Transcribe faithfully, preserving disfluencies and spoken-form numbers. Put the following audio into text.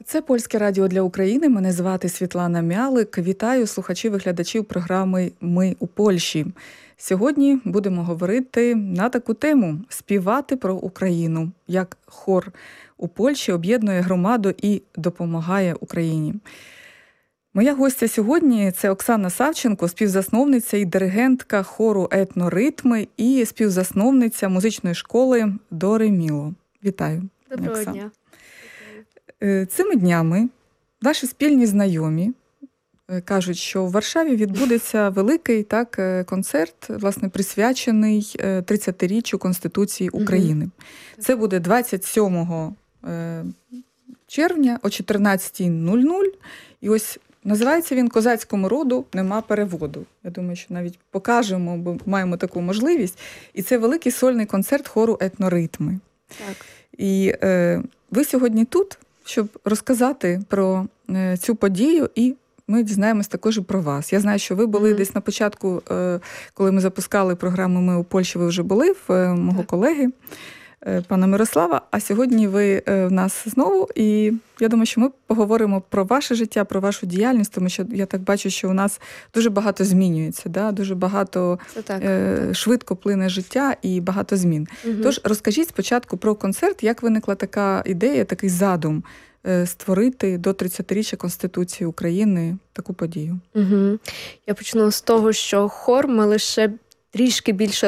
Це Польське радіо для України. Мене звати Світлана Мялик. Вітаю слухачів і глядачів програми «Ми у Польщі». Сьогодні будемо говорити на таку тему – співати про Україну, як хор у Польщі об'єднує громаду і допомагає Україні. Моя гостя сьогодні – це Оксана Савченко, співзасновниця і диригентка хору «Етноритми» і співзасновниця музичної школи «До ре міло». Вітаю. Доброго Оксана. дня. Цими днями ваші спільні знайомі кажуть, що в Варшаві відбудеться великий так, концерт, власне, присвячений тридцятиріччю Конституції України. Угу. Це буде двадцять сьомого червня о чотирнадцятій нуль нуль. І ось називається він «Козацькому роду нема переводу». Я думаю, що навіть покажемо, бо маємо таку можливість. І це великий сольний концерт хору «Етноритми». Так. І е, ви сьогодні тут, щоб розказати про е, цю подію, і ми дізнаємось також і про вас. Я знаю, що ви були mm-hmm. десь на початку, е, коли ми запускали програму «Ми у Польщі», ви вже були в е, мого так. колеги, е, пана Мирослава, а сьогодні ви е, в нас знову, і я думаю, що ми поговоримо про ваше життя, про вашу діяльність, тому що я так бачу, що у нас дуже багато змінюється, да? Дуже багато е, швидко плине життя і багато змін. Mm-hmm. Тож розкажіть спочатку про концерт, як виникла така ідея, такий задум створити до тридцятиріччя Конституції України таку подію. Угу. Я почну з того, що хор ми лише трішки більше